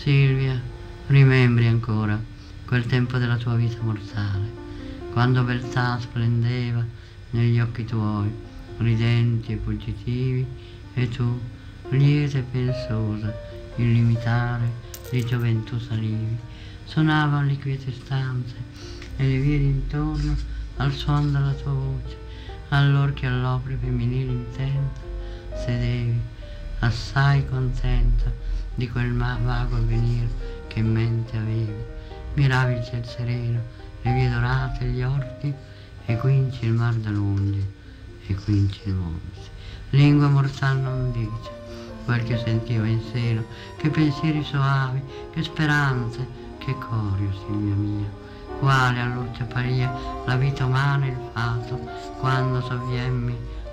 Silvia, rimembri ancora quel tempo della tua vita mortale, quando beltà splendeva negli occhi tuoi, ridenti e fuggitivi, e tu, lieta e pensosa, il limitare di gioventù salivi. Suonavan le quiete stanze e le vie d'intorno al suon della tua voce, allor che all'opera femminile intenta sedevi, assai contenta di quel vago avvenir che in mente avevi. Miravi il ciel sereno, le vie dorate, gli orti, e quinci il mar dall'unghie, e quinci il monte. Lingua mortal non dice quel che sentiva in seno, che pensieri soavi, che speranze, che corio, Silvia mia. Quale allora ti apparia la vita umana e il fato, quando sovviemmi